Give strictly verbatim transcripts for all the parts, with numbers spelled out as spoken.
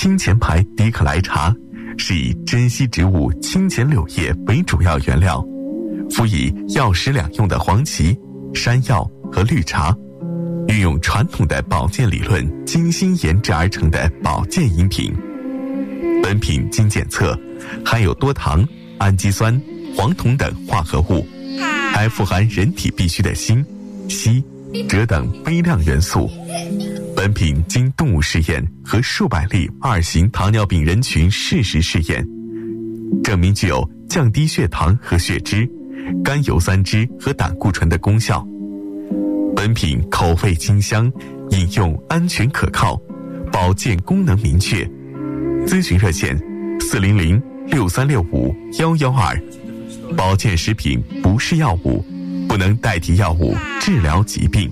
清钱牌迪克莱茶是以珍稀植物清钱柳叶为主要原料，辅以药食两用的黄芪、山药和绿茶，运用传统的保健理论精心研制而成的保健饮品。本品经检测含有多糖、氨基酸、黄酮等化合物，还富含人体必需的锌、硒、锗等微量元素。本品经动物试验和数百例二型糖尿病人群事实试验，证明具有降低血糖和血脂、甘油三酯和胆固醇的功效。本品口味清香，饮用安全可靠，保健功能明确。咨询热线四零零六三六五幺幺二。保健食品不是药物，不能代替药物治疗疾病。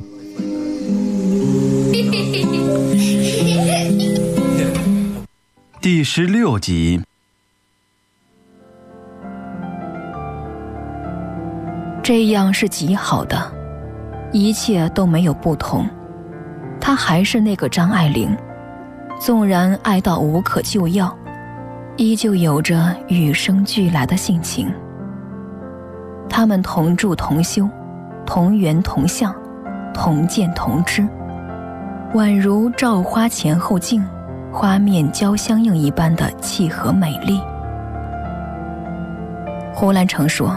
第十六集。 这样是极好的，一切都没有不同。她还是那个张爱玲，纵然爱到无可救药，依旧有着与生俱来的性情。他们同住同修，同源同向，同见同知，宛如照花前后镜，花面交相映一般的契合美丽。胡兰成说，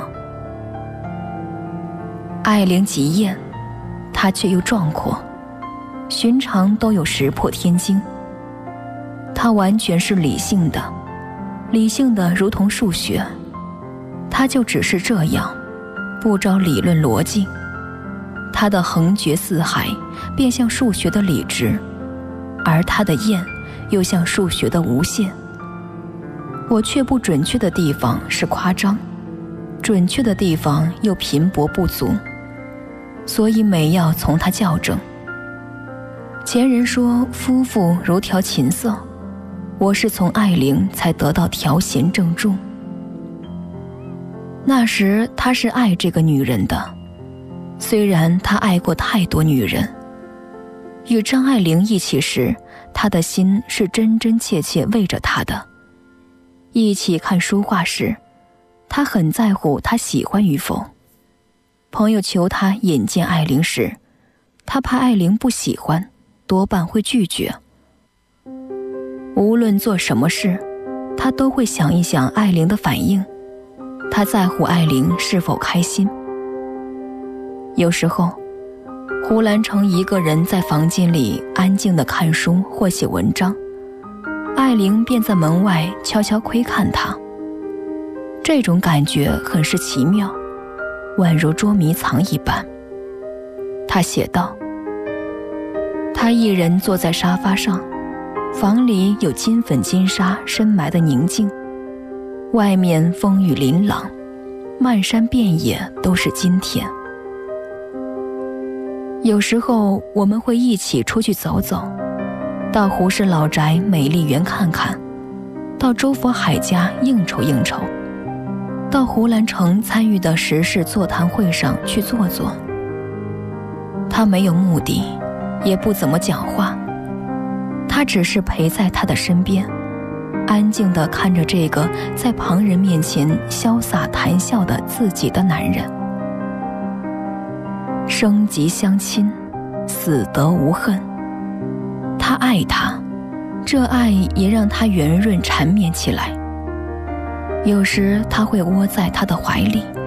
爱玲极艳，她却又壮阔，寻常都有石破天惊。她完全是理性的，理性的如同数学，她就只是这样，不着理论逻辑。她的横绝四海便像数学的理直，而她的艳又像数学的无限。我却不准确的地方是夸张，准确的地方又贫薄不足，所以每要从她校正。前人说夫妇如调琴瑟，我是从爱玲才得到调弦正柱。那时他是爱这个女人的，虽然他爱过太多女人。与张爱玲一起时，他的心是真真切切为着她的。一起看书画时，他很在乎她喜欢与否。朋友求他引荐爱玲时，他怕爱玲不喜欢，多半会拒绝。无论做什么事，他都会想一想爱玲的反应，他在乎爱玲是否开心。有时候胡兰成一个人在房间里安静地看书或写文章，爱玲便在门外悄悄窥看他。这种感觉很是奇妙，宛如捉迷藏一般。他写道，他一人坐在沙发上，房里有金粉金沙深埋的宁静，外面风雨琳琅，漫山遍野都是金田。有时候我们会一起出去走走，到胡适老宅美丽园看看，到周佛海家应酬应酬，到胡兰成参与的时事座谈会上去坐坐。他没有目的，也不怎么讲话，他只是陪在他的身边，安静地看着这个在旁人面前潇洒谈笑的自己的男人。生即相亲，死得无恨。他爱他，这爱也让他圆润缠绵起来。有时他会窝在他的怀里，